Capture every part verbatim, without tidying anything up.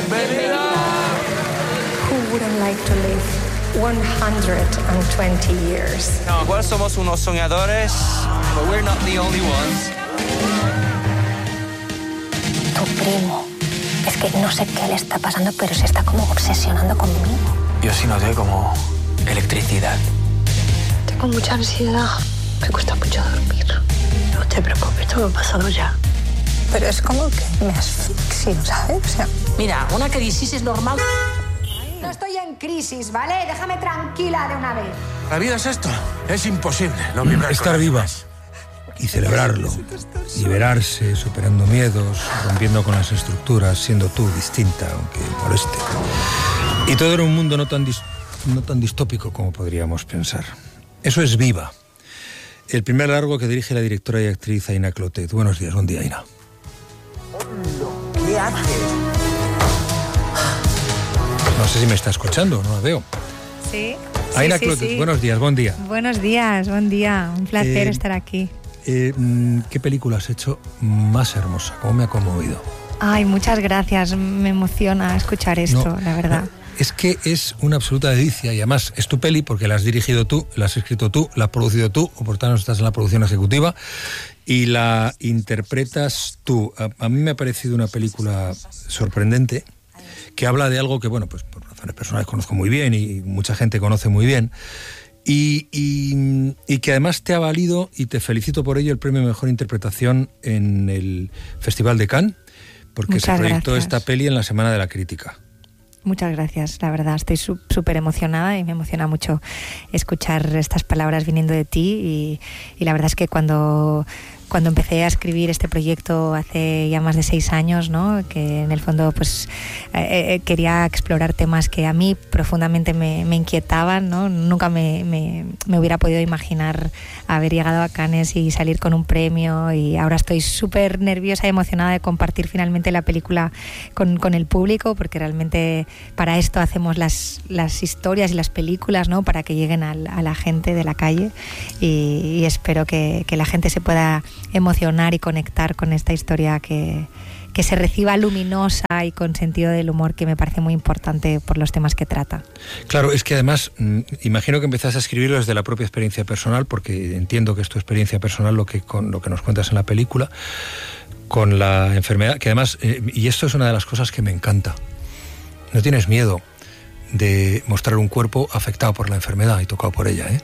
¡Bienvenida! Who wouldn't like to live one hundred twenty years? No, igual somos unos soñadores, but we're not the only ones. Tu primo. Es que no sé qué le está pasando, pero se está como obsesionando conmigo. Yo sí noté como electricidad. Tengo mucha ansiedad. Me cuesta mucho dormir. No te preocupes, todo ha pasado ya. Pero es como que me asfixio, ¿sabes? O sea... Mira, una crisis es normal. No estoy en crisis, ¿vale? Déjame tranquila de una vez. La vida es esto. Es imposible no vibrar. Estar viva y celebrarlo, liberarse, superando miedos, rompiendo con las estructuras, siendo tú distinta, aunque moleste. Y todo era un mundo no tan, dis, no tan distópico como podríamos pensar. Eso es Viva, el primer largo que dirige la directora y actriz Aina Clotet. Buenos días, buen día, Aina. ¿Qué haces? No sé si me está escuchando, no la veo. Sí. Aina sí, Clotet, sí, sí. buenos días, buen día. Buenos días, buen día. Un placer Eh, estar aquí. Eh, ¿Qué película has hecho más hermosa? ¿Cómo me ha conmovido? Ay, muchas gracias. Me emociona escuchar esto, No, la verdad. no, es que es una absoluta delicia y además es tu peli porque la has dirigido tú, la has escrito tú, la has producido tú, o por tanto estás en la producción ejecutiva y la interpretas tú. A, a mí me ha parecido una película sorprendente que habla de algo que, bueno, pues por razones personales conozco muy bien y mucha gente conoce muy bien. Y, y, y que además te ha valido, y te felicito por ello, el premio Mejor Interpretación en el Festival de Cannes, porque Muchas se proyectó gracias. esta peli en la Semana de la Crítica. Muchas gracias, la verdad. Estoy súper emocionada y me emociona mucho escuchar estas palabras viniendo de ti. Y, y la verdad es que cuando... Cuando empecé a escribir este proyecto hace ya más de seis años, ¿no? Que en el fondo pues eh, eh, quería explorar temas que a mí profundamente me, me inquietaban, ¿no? Nunca me, me, me hubiera podido imaginar haber llegado a Cannes y salir con un premio, y ahora estoy súper nerviosa y emocionada de compartir finalmente la película con, con el público, porque realmente para esto hacemos las, las historias y las películas, ¿no? Para que lleguen a, a la gente de la calle, y, y espero que, que la gente se pueda emocionar y conectar con esta historia, que, que se reciba luminosa y con sentido del humor, que me parece muy importante por los temas que trata. Claro, es que además mmm, imagino que empezaste a escribirlo desde la propia experiencia personal, porque entiendo que es tu experiencia personal lo que, con, lo que nos cuentas en la película, con la enfermedad, que además, eh, y esto es una de las cosas que me encanta, no tienes miedo de mostrar un cuerpo afectado por la enfermedad y tocado por ella, ¿eh?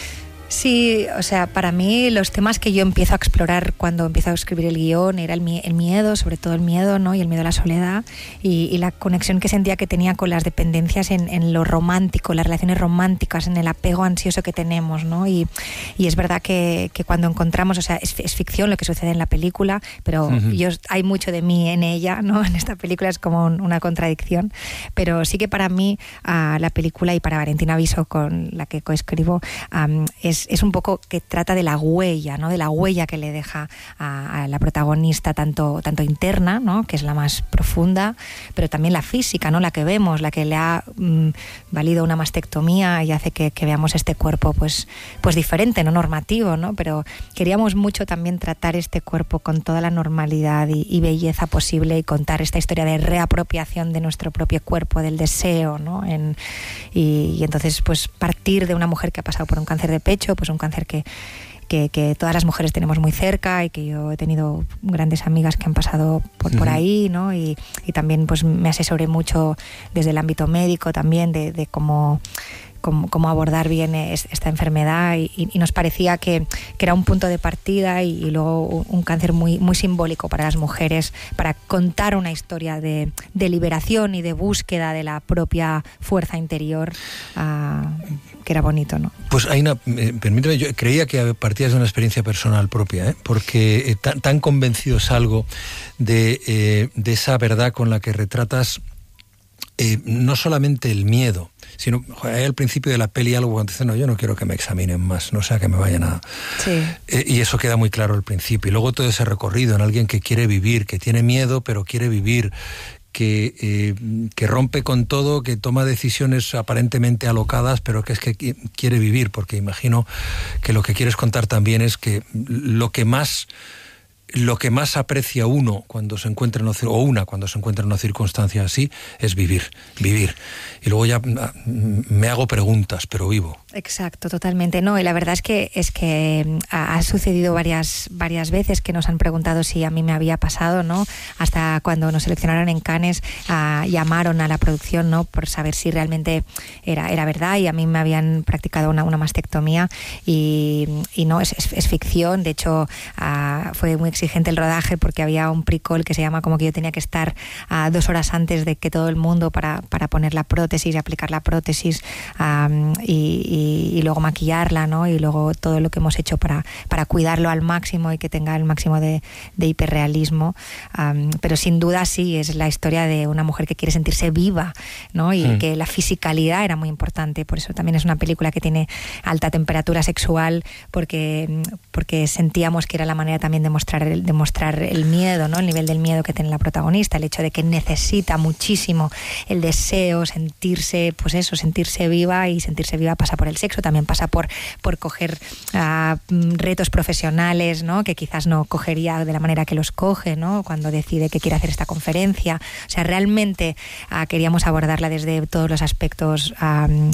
Sí, o sea, para mí los temas que yo empiezo a explorar cuando empiezo a escribir el guión era el, mie- el miedo, sobre todo el miedo, ¿no? Y el miedo a la soledad, y, y la conexión que sentía que tenía con las dependencias en, en lo romántico, las relaciones románticas, en el apego ansioso que tenemos, ¿no? Y, y es verdad que, que cuando encontramos, o sea, es, es ficción lo que sucede en la película, pero uh-huh. yo, hay mucho de mí en ella, ¿no? En esta película es como un, una contradicción, pero sí que para mí uh, la película, y para Valentina Viso, con la que coescribo, um, es es un poco que trata de la huella, ¿no? De la huella que le deja a, a la protagonista, tanto, tanto interna, ¿no? Que es la más profunda, pero también la física, ¿no? La que vemos, la que le ha mmm, valido una mastectomía y hace que, que veamos este cuerpo pues, pues diferente, no normativo, ¿no? Pero queríamos mucho también tratar este cuerpo con toda la normalidad y, y belleza posible, y contar esta historia de reapropiación de nuestro propio cuerpo, del deseo, ¿no? En, y, y entonces pues partir de una mujer que ha pasado por un cáncer de pecho, pues un cáncer que, que, que todas las mujeres tenemos muy cerca, y que yo he tenido grandes amigas que han pasado por, uh-huh. por ahí, ¿no? Y, y también pues me asesoré mucho desde el ámbito médico también de, de cómo... Cómo, cómo abordar bien esta enfermedad, y, y nos parecía que, que era un punto de partida, y, y luego un, un cáncer muy, muy simbólico para las mujeres, para contar una historia de, de liberación y de búsqueda de la propia fuerza interior, uh, que era bonito, ¿no? Pues Aina, eh, permíteme, yo creía que partías de una experiencia personal propia, ¿eh? Porque eh, tan, tan convencido salgo de, eh, de esa verdad con la que retratas eh, no solamente el miedo, sino joder, al principio de la peli algo cuando dicen, no, yo no quiero que me examinen más, no sea que me vayan a... Sí. Eh, y eso queda muy claro al principio. Y luego todo ese recorrido en alguien que quiere vivir, que tiene miedo, pero quiere vivir, que, eh, que rompe con todo, que toma decisiones aparentemente alocadas, pero que es que quiere vivir, porque imagino que lo que quieres contar también es que lo que más lo que más aprecia uno cuando se encuentra en una, o una cuando se encuentra en una circunstancia así es vivir, vivir. Y luego ya me hago preguntas, pero vivo. Exacto, totalmente. No, y la verdad es que es que ha, ha sucedido varias varias veces que nos han preguntado si a mí me había pasado, ¿no? Hasta cuando nos seleccionaron en Cannes, uh, llamaron a la producción, ¿no? Por saber si realmente era era verdad, y a mí me habían practicado una, una mastectomía y, y no, es, es, es ficción. De hecho, uh, fue muy exigente el rodaje porque había un pre-call que se llama como que yo tenía que estar uh, dos horas antes de que todo el mundo para, para poner la prótesis y aplicar la prótesis um, y, y Y, y luego maquillarla, ¿no? Y luego todo lo que hemos hecho para, para cuidarlo al máximo y que tenga el máximo de, de hiperrealismo. Um, pero sin duda sí, es la historia de una mujer que quiere sentirse viva, ¿no? Y mm. que la fisicalidad era muy importante. Por eso también es una película que tiene alta temperatura sexual, porque, porque sentíamos que era la manera también de mostrar, el, de mostrar el miedo, ¿no? El nivel del miedo que tiene la protagonista, el hecho de que necesita muchísimo el deseo, sentirse, pues eso, sentirse viva, y sentirse viva pasa por el sexo, también pasa por, por coger uh, retos profesionales, ¿no? Que quizás no cogería de la manera que los coge, ¿no? Cuando decide que quiere hacer esta conferencia. O sea, realmente uh, queríamos abordarla desde todos los aspectos um,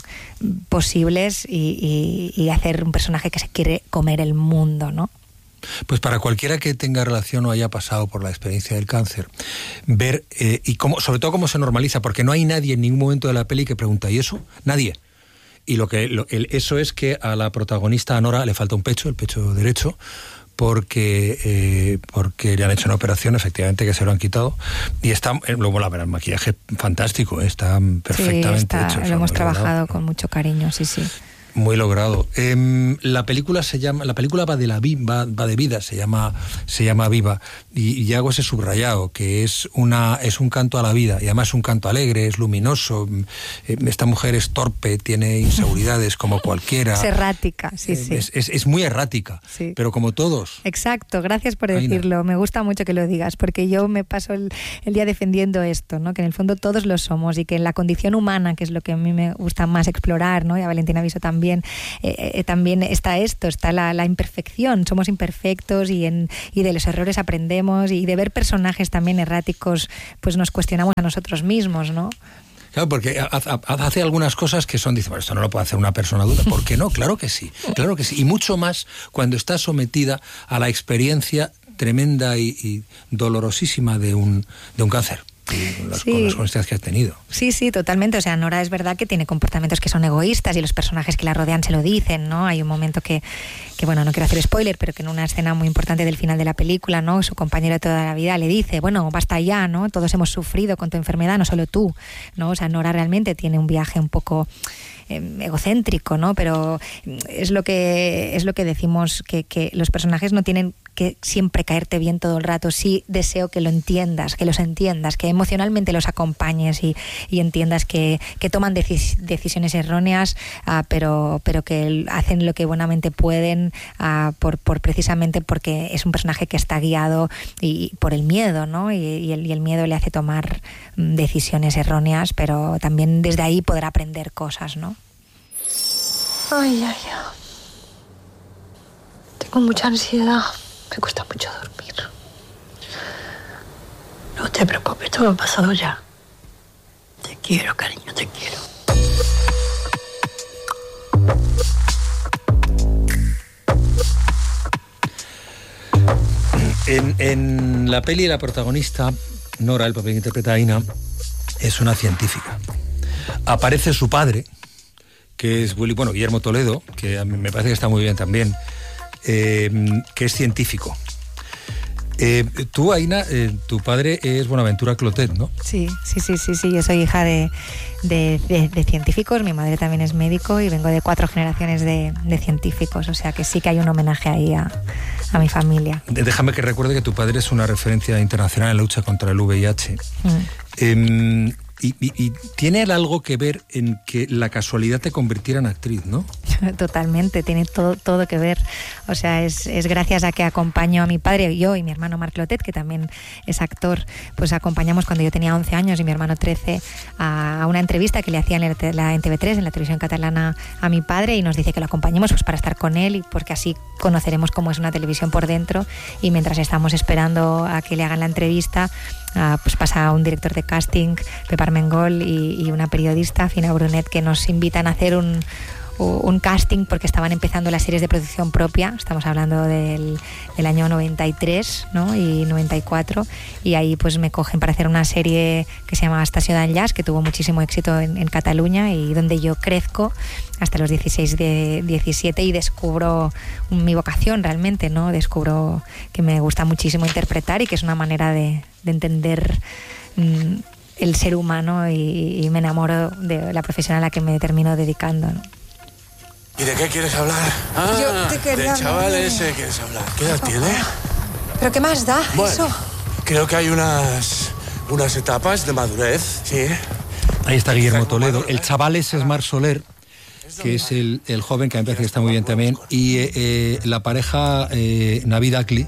posibles y, y, y hacer un personaje que se quiere comer el mundo, ¿no? Pues para cualquiera que tenga relación o haya pasado por la experiencia del cáncer, ver eh, y cómo, sobre todo cómo se normaliza, porque no hay nadie en ningún momento de la peli que pregunta, ¿y eso? Nadie. Y lo que lo, el, eso es que a la protagonista, a Nora, le falta un pecho, el pecho derecho, porque eh, porque le han hecho una operación, efectivamente, que se lo han quitado. Y está, luego la verdad, el maquillaje fantástico, ¿eh? Está perfectamente sí, está, hecho. Lo hemos trabajado con mucho cariño, sí, sí. Muy logrado. Eh, la película se llama, la película va de la va, va de vida, se llama se llama Viva, y, y hago ese subrayado que es una es un canto a la vida, y además es un canto alegre, es luminoso. Eh, esta mujer es torpe, tiene inseguridades como cualquiera. Es errática, sí, sí. Es, es, es muy errática, sí. Pero como todos. Exacto, gracias por decirlo. Aina. Me gusta mucho que lo digas, porque yo me paso el, el día defendiendo esto, ¿no? Que en el fondo todos lo somos, y que en la condición humana, que es lo que a mí me gusta más explorar, ¿no? Y a Valentina Viso también. También, eh, también está esto, está la, la imperfección, somos imperfectos, y, en, y de los errores aprendemos, y de ver personajes también erráticos, pues nos cuestionamos a nosotros mismos, ¿no? Claro, porque hace algunas cosas que son, dice, bueno, esto no lo puede hacer una persona adulta. ¿Por qué no? Claro que sí, claro que sí. Y mucho más cuando está sometida a la experiencia tremenda y, y dolorosísima de un, de un cáncer. Las, sí. Con las consecuencias que has tenido. Sí, sí, totalmente. O sea, Nora es verdad que tiene comportamientos que son egoístas, y los personajes que la rodean se lo dicen, ¿no? Hay un momento que, que bueno, no quiero hacer spoiler, pero que en una escena muy importante del final de la película, ¿no? Su compañero de toda la vida le dice, bueno, basta ya, ¿no? Todos hemos sufrido con tu enfermedad, no solo tú, ¿no? O sea, Nora realmente tiene un viaje un poco egocéntrico, ¿no? Pero es lo que es lo que decimos, que, que los personajes no tienen que siempre caerte bien todo el rato. Sí deseo que lo entiendas, que los entiendas, que emocionalmente los acompañes y, y entiendas que, que toman decis, decisiones erróneas, uh, pero, pero que hacen lo que buenamente pueden, uh, por, por precisamente porque es un personaje que está guiado y, por el miedo, ¿no? Y, y, el, y el miedo le hace tomar um, decisiones erróneas, pero también desde ahí podrá aprender cosas, ¿no? Ay, ay, ay. Tengo mucha ansiedad. Me cuesta mucho dormir. No te preocupes, todo ha pasado ya. Te quiero, cariño, te quiero. En, en la peli, la protagonista, Nora, el papel que interpreta a Aina, es una científica. Aparece su padre, que es Willy, bueno, Guillermo Toledo, que a mí me parece que está muy bien también, eh, que es científico. Eh, tú, Aina, eh, tu padre es Bonaventura Clotet, ¿no? Sí, sí, sí, sí, sí. Yo soy hija de, de, de, de científicos, mi madre también es médico, y vengo de cuatro generaciones de, de científicos, o sea que sí que hay un homenaje ahí a, a mi familia. Déjame que recuerde que tu padre es una referencia internacional en la lucha contra el V I H. Mm. Eh, Y, y, y tiene algo que ver en que la casualidad te convirtiera en actriz, ¿no? totalmente, tiene todo, todo que ver. O sea, es, es gracias a que acompaño a mi padre, yo y mi hermano Marc Clotet, que también es actor, pues acompañamos cuando yo tenía once años y mi hermano trece a una entrevista que le hacían en la en T V tres, en la televisión catalana, a mi padre, y nos dice que lo acompañemos pues para estar con él y porque así conoceremos cómo es una televisión por dentro. Y mientras estamos esperando a que le hagan la entrevista, uh, pues pasa un director de casting, Pep Armengol, y, y una periodista, Fina Brunet, que nos invitan a hacer un un casting porque estaban empezando las series de producción propia. Estamos hablando del, del año noventa y tres, ¿no? Y noventa y cuatro, y ahí pues me cogen para hacer una serie que se llama Estació d'Enllaç, que tuvo muchísimo éxito en, en Cataluña, y donde yo crezco hasta los dieciséis, de diecisiete, y descubro mi vocación realmente, ¿no? Descubro que me gusta muchísimo interpretar y que es una manera de, de entender mmm, el ser humano, y, y me enamoro de la profesión a la que me termino dedicando, ¿no? ¿Y de qué quieres hablar? Ah, Yo te quería del chaval hablar. ese quieres hablar. ¿Qué edad tiene? ¿Pero qué más da Bueno, eso? creo que hay unas, unas etapas de madurez, sí. Ahí está Guillermo Toledo. El chaval ese es Marc Soler, que es el, el joven que me parece que está muy bien también. Y eh, eh, la pareja eh, Navid Akli,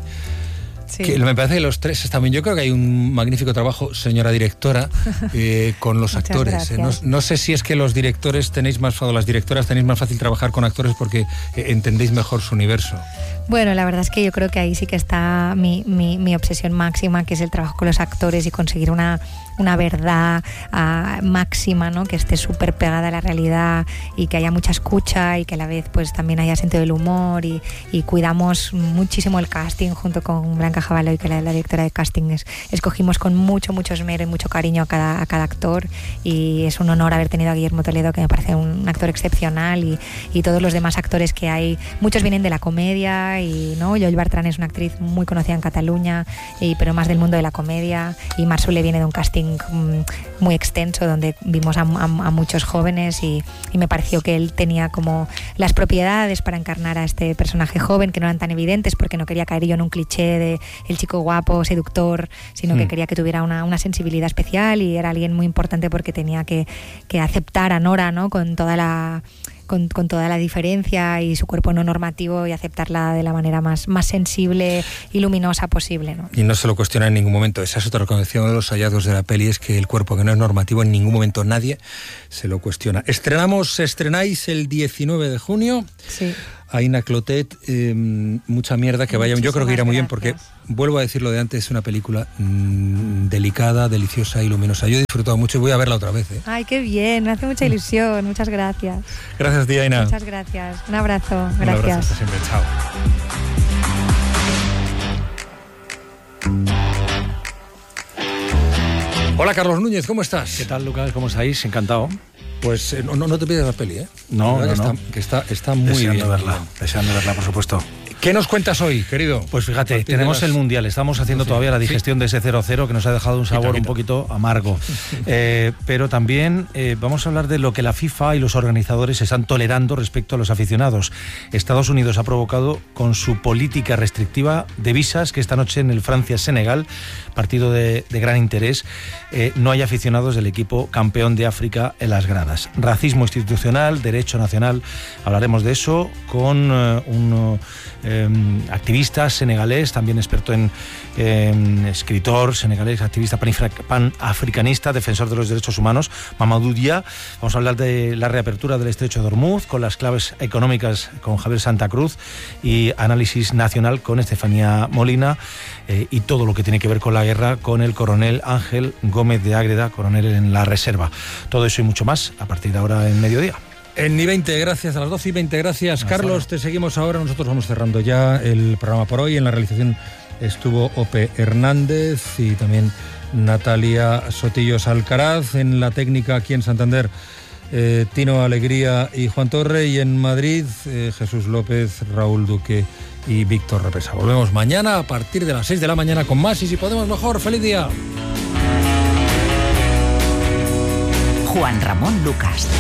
sí, que me parece que los tres están bien. Yo creo que hay un magnífico trabajo, señora directora, eh, con los actores. Eh, no, no sé si es que los directores tenéis más, o las directoras tenéis más fácil trabajar con actores porque eh, entendéis mejor su universo. Bueno, la verdad es que yo creo que ahí sí que está mi, mi, mi obsesión máxima, que es el trabajo con los actores y conseguir una, una verdad uh, máxima, ¿no? Que esté súper pegada a la realidad y que haya mucha escucha y que a la vez pues también haya sentido del humor, y, y cuidamos muchísimo el casting junto con Blanca Javaloy, que la, la directora de castings. Escogimos con mucho, mucho esmero y mucho cariño a cada, a cada actor, y es un honor haber tenido a Guillermo Toledo, que me parece un actor excepcional, y, y todos los demás actores que hay. Muchos vienen de la comedia, y ¿no? Joel Bartran es una actriz muy conocida en Cataluña, y, pero más del mundo de la comedia, y Marc Soler viene de un casting um, muy extenso donde vimos a, a, a muchos jóvenes, y, y me pareció que él tenía como las propiedades para encarnar a este personaje joven, que no eran tan evidentes porque no quería caer yo en un cliché de el chico guapo, seductor, sino mm. que quería que tuviera una, una sensibilidad especial, y era alguien muy importante porque tenía que, que aceptar a Nora, ¿no? Con toda la Con, con toda la diferencia y su cuerpo no normativo, y aceptarla de la manera más, más sensible y luminosa posible, ¿no? Y no se lo cuestiona en ningún momento. Esa es otra recomendación de los hallazgos de la peli, es que el cuerpo que no es normativo en ningún momento nadie se lo cuestiona. Estrenamos, estrenáis el diecinueve de junio. Sí. Aina Clotet, eh, mucha mierda, que vaya. Yo creo que irá muy bien porque, vuelvo a decir lo de antes, es una película mmm, delicada, deliciosa y luminosa. Yo he disfrutado mucho y voy a verla otra vez. ¿eh? Ay, qué bien, me hace mucha ilusión. Muchas gracias. Gracias, tía Aina. Muchas gracias. Un abrazo. Un Gracias. abrazo, hasta siempre. Chao. Hola, Carlos Núñez, ¿cómo estás? ¿Qué tal, Lucas? ¿Cómo estáis? Encantado. Pues eh, no, no te pides la peli, ¿eh? No, no, que, no. Está, que está, está muy deseando bien. verla, deseando verla, por supuesto. ¿Qué nos cuentas hoy, querido? Pues fíjate, tenemos las... el Mundial, estamos haciendo todavía la digestión sí. de ese cero cero que nos ha dejado un sabor quita, quita. un poquito amargo. eh, pero también eh, vamos a hablar de lo que la FIFA y los organizadores están tolerando respecto a los aficionados. Estados Unidos ha provocado con su política restrictiva de visas que esta noche en el Francia-Senegal, partido de, de gran interés, eh, no hay aficionados del equipo campeón de África en las gradas. Racismo institucional, derecho nacional, hablaremos de eso con eh, un... Eh, activista senegalés, también experto en eh, escritor senegalés, activista panafricanista, defensor de los derechos humanos, Mamadou Dia. Vamos a hablar de la reapertura del estrecho de Hormuz, con las claves económicas con Javier Santa Cruz, y análisis nacional con Estefanía Molina, eh, y todo lo que tiene que ver con la guerra con el coronel Ángel Gómez de Ágreda, coronel en la reserva. Todo eso y mucho más a partir de ahora en mediodía. En I veinte, gracias, a las doce y veinte, gracias, Carlos. Te seguimos ahora. Nosotros vamos cerrando ya el programa por hoy. En la realización estuvo Ope Hernández y también Natalia Sotillos Alcaraz. En la técnica aquí en Santander, eh, Tino Alegría y Juan Torre. Y en Madrid, eh, Jesús López, Raúl Duque y Víctor Repesa. Volvemos mañana a partir de las seis de la mañana con más, y si podemos mejor. ¡Feliz día! Juan Ramón Lucas.